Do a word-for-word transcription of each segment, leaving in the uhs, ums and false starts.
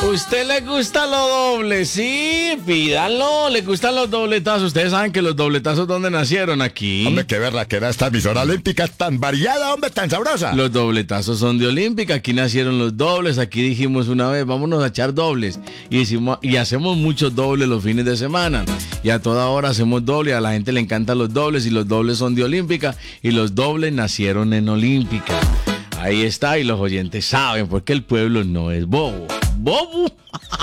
¿Usted le gusta lo doble? Sí, pídalo. ¿Le gustan los dobletazos? Ustedes saben que los dobletazos, ¿dónde nacieron? Aquí. Hombre, qué verla que era esta emisora olímpica tan variada, hombre, tan sabrosa. Los dobletazos son de Olímpica. Aquí nacieron los dobles. Aquí dijimos una vez, vámonos a echar dobles. Y, hicimos, y hacemos muchos dobles los fines de semana. Y a toda hora hacemos doble. A la gente le encantan los dobles. Y los dobles son de Olímpica. Y los dobles nacieron en Olímpica. Ahí está. Y los oyentes saben porque el pueblo no es bobo. ¡Bobo!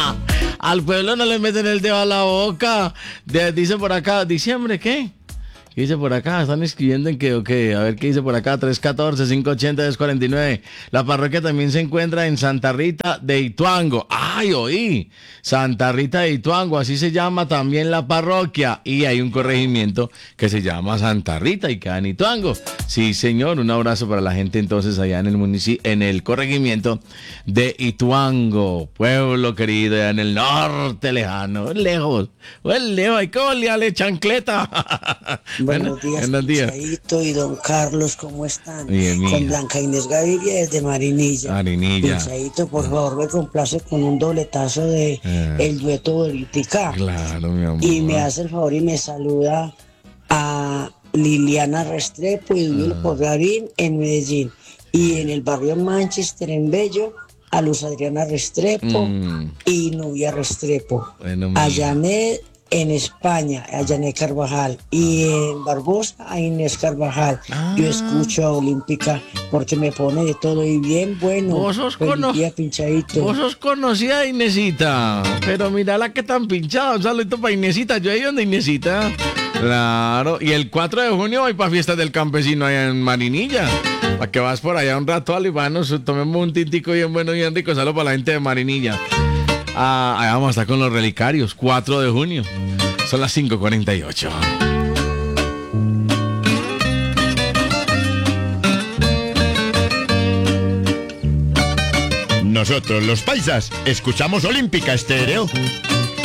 Al pueblo no le meten el dedo a la boca. De, dice por acá, ¿diciembre qué? ¿Qué dice por acá? Están escribiendo en que, ok, a ver qué dice por acá, tres uno cuatro, cinco ocho cero, dos cuatro nueve. La parroquia también se encuentra en Santa Rita de Ituango. ¡Ay, oí! Santa Rita de Ituango, así se llama también la parroquia. Y hay un corregimiento que se llama Santa Rita y queda en Ituango. Sí, señor, un abrazo para la gente entonces allá en el municipio, en el corregimiento de Ituango, pueblo querido, allá en el norte lejano, lejos, pues lejos, hay que olearle chancleta. Buenos días, buenos días. Pinchadito y don Carlos, ¿cómo están? Bien, con mija. Blanca Inés Gaviria desde Marinilla. Marinilla. Pinchadito, por favor, me complace con un dobletazo de Eh. El Dueto Bolítica. Claro, mi amor. Y me hace el favor y me saluda a Liliana Restrepo y Dúbilo Ah. Porrarín en Medellín. Y en el barrio Manchester, en Bello, a Luz Adriana Restrepo Mm. y Nubia Restrepo. Bueno, A mija. Janet en España, a Janet Carvajal. Y en Barbosa, a Inés Carvajal. Ah. Yo escucho a Olímpica porque me pone de todo y bien bueno. Vos sos Feliz cono- día, Pinchadito. Vos sos conocida, Inesita. Pero mira la que tan pinchada. Un saludito para Inesita. Yo ahí donde Inesita. Claro. Y el cuatro de junio voy para Fiestas del Campesino allá en Marinilla. Para que vas por allá un rato, Alibanos. Tomemos un tintico bien bueno, bien rico. Saludos para la gente de Marinilla. Ah, allá vamos a estar con los relicarios. cuatro de junio. Son las cinco cuarenta y ocho. Nosotros, los paisas, escuchamos Olímpica Estéreo.